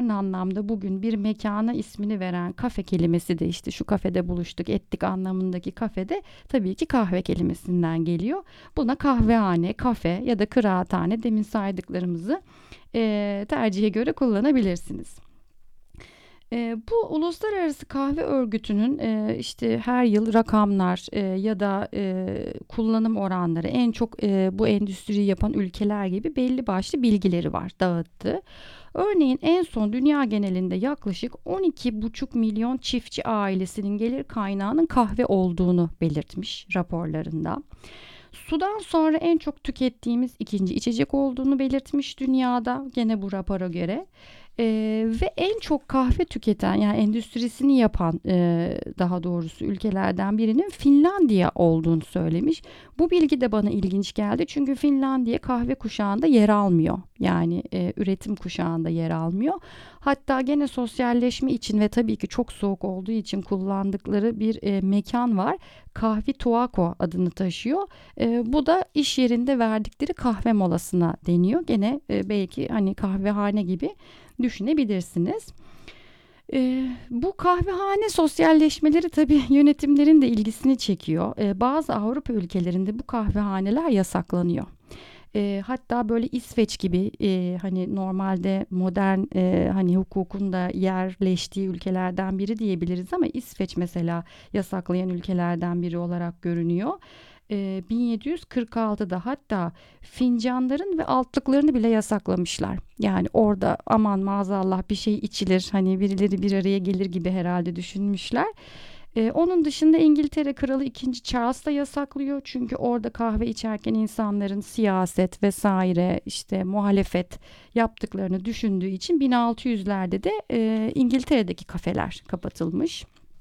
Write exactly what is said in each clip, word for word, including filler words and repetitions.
modern anlamda bugün bir mekana ismini veren kafe kelimesi de işte şu kafede buluştuk ettik anlamındaki kafede tabii ki kahve kelimesinden geliyor. Buna kahvehane, kafe ya da kıraathane demin saydıklarımızı e, tercihe göre kullanabilirsiniz. E, bu Uluslararası Kahve Örgütü'nün e, işte her yıl rakamlar e, ya da e, kullanım oranları en çok e, bu endüstriyi yapan ülkeler gibi belli başlı bilgileri var dağıttı. Örneğin en son dünya genelinde yaklaşık on iki buçuk milyon çiftçi ailesinin gelir kaynağının kahve olduğunu belirtmiş raporlarında. Sudan sonra en çok tükettiğimiz ikinci içecek olduğunu belirtmiş dünyada gene bu rapora göre. Ee, ve en çok kahve tüketen yani endüstrisini yapan e, daha doğrusu ülkelerden birinin Finlandiya olduğunu söylemiş. Bu bilgi de bana ilginç geldi çünkü Finlandiya kahve kuşağında yer almıyor. Yani e, üretim kuşağında yer almıyor. Hatta gene sosyalleşme için ve tabii ki çok soğuk olduğu için kullandıkları bir e, mekan var. Kahve Tuako adını taşıyor. E, bu da iş yerinde verdikleri kahve molasına deniyor. Gene e, belki hani kahvehane gibi düşünebilirsiniz. E, bu kahvehane sosyalleşmeleri tabii yönetimlerin de ilgisini çekiyor. E, bazı Avrupa ülkelerinde bu kahvehaneler yasaklanıyor. E, hatta böyle İsveç gibi e, hani normalde modern e, hani hukukun da yerleştiği ülkelerden biri diyebiliriz ama İsveç mesela yasaklayan ülkelerden biri olarak görünüyor. E, bin yedi yüz kırk altıda hatta fincanların ve altlıklarını bile yasaklamışlar. Yani orada aman maazallah bir şey içilir hani birileri bir araya gelir gibi herhalde düşünmüşler. Ee, onun dışında İngiltere Kralı ikinci. Charles da yasaklıyor. Çünkü orada kahve içerken insanların siyaset vesaire işte muhalefet yaptıklarını düşündüğü için bin altı yüzlerde de e, İngiltere'deki kafeler kapatılmış.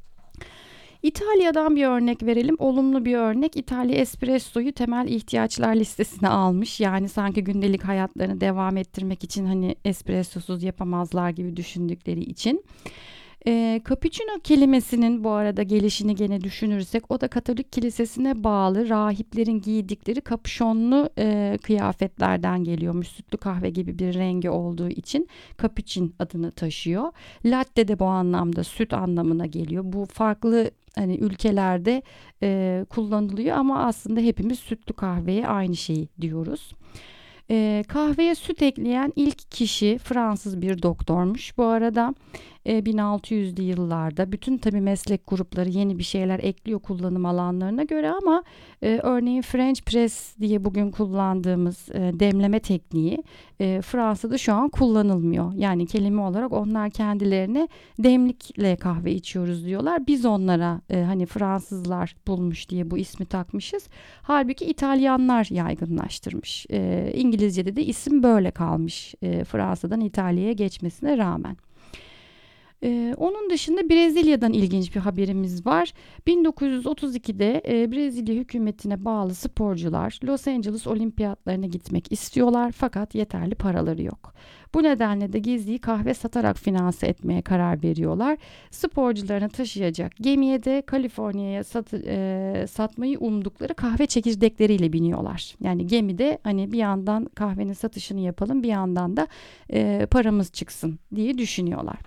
İtalya'dan bir örnek verelim. Olumlu bir örnek. İtalya espressoyu temel ihtiyaçlar listesine almış. Yani sanki gündelik hayatlarını devam ettirmek için hani espressosuz yapamazlar gibi düşündükleri için. E, cappuccino kelimesinin bu arada gelişini gene düşünürsek o da Katolik kilisesine bağlı rahiplerin giydikleri kapüşonlu e, kıyafetlerden geliyormuş. Sütlü kahve gibi bir rengi olduğu için cappuccino adını taşıyor. Latte de bu anlamda süt anlamına geliyor. Bu farklı hani ülkelerde e, kullanılıyor ama aslında hepimiz sütlü kahveye aynı şeyi diyoruz. E, kahveye süt ekleyen ilk kişi Fransız bir doktormuş. Bu arada e, bin altı yüzlü yıllarda bütün tabii meslek grupları yeni bir şeyler ekliyor kullanım alanlarına göre ama e, örneğin French press diye bugün kullandığımız e, demleme tekniği e, Fransa'da şu an kullanılmıyor. Yani kelime olarak onlar kendilerine demlikle kahve içiyoruz diyorlar. Biz onlara e, hani Fransızlar bulmuş diye bu ismi takmışız. Halbuki İtalyanlar yaygınlaştırmış. E, İngilizce'de de isim böyle kalmış e, Fransa'dan İtalya'ya geçmesine rağmen. Ee, onun dışında Brezilya'dan ilginç bir haberimiz var. bin dokuz yüz otuz ikide e, Brezilya hükümetine bağlı sporcular Los Angeles olimpiyatlarına gitmek istiyorlar fakat yeterli paraları yok. Bu nedenle de gizli kahve satarak finanse etmeye karar veriyorlar. Sporcularını taşıyacak gemiye de Kaliforniya'ya sat, e, satmayı umdukları kahve çekirdekleriyle biniyorlar. Yani gemide hani bir yandan kahvenin satışını yapalım bir yandan da e, paramız çıksın diye düşünüyorlar.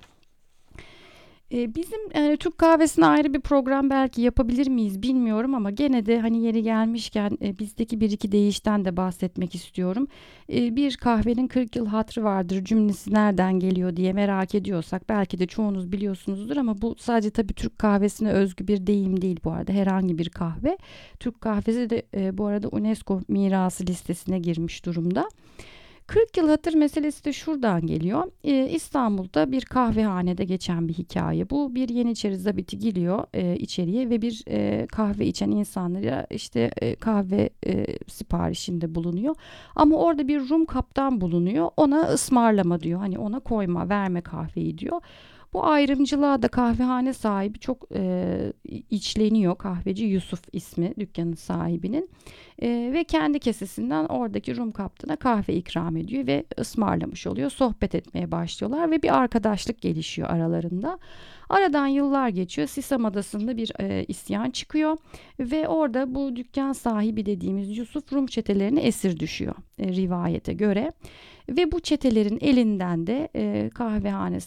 Ee, bizim e, Türk kahvesine ayrı bir program belki yapabilir miyiz bilmiyorum ama gene de hani yeri gelmişken e, bizdeki bir iki değişten de bahsetmek istiyorum. E, bir kahvenin kırk yıl hatırı vardır cümlesi nereden geliyor diye merak ediyorsak belki de çoğunuz biliyorsunuzdur ama bu sadece tabii Türk kahvesine özgü bir deyim değil bu arada herhangi bir kahve. Türk kahvesi de e, bu arada UNESCO mirası listesine girmiş durumda. kırk yıl hatır meselesi de şuradan geliyor. Ee, İstanbul'da bir kahvehanede geçen bir hikaye. Bu bir Yeniçeri zabiti geliyor e, içeriye ve bir e, kahve içen insanlara işte e, kahve e, siparişinde bulunuyor. Ama orada bir Rum kaptan bulunuyor. Ona ısmarlama diyor. Hani ona koyma, verme kahveyi diyor. Bu ayrımcılığa da kahvehane sahibi çok e, içleniyor. Kahveci Yusuf ismi dükkanın sahibinin. E, ve kendi kesesinden oradaki Rum kaptana kahve ikram ediyor ve ısmarlamış oluyor. Sohbet etmeye başlıyorlar ve bir arkadaşlık gelişiyor aralarında. Aradan yıllar geçiyor. Sisam Adası'nda bir e, isyan çıkıyor ve orada bu dükkan sahibi dediğimiz Yusuf Rum çetelerine esir düşüyor e, rivayete göre. Ve bu çetelerin elinden de e, kahvehane